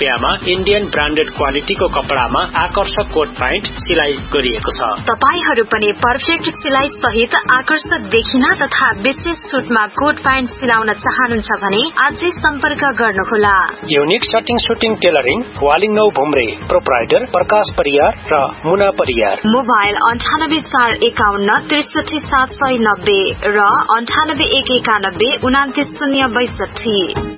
रुपैयाँमा Indian branded क्वालिटीको कपडामा आकर्षक coat pant सिलाई गरिएको छ। तपाईहरु पनि पर्फेक्ट सिलाई सहित आकर्षक देखिन तथा विशेष छुटमा कोट प्यान्ट सिलाउन चाहनुहुन्छ भने आजै सम्पर्क गर्नुहोला। Unique सटिङ shooting tailoring Waling भुम्रे, proprietor प्रकाश परियार र मुना परियार। मोबाइल 9841563790 र 9819190062।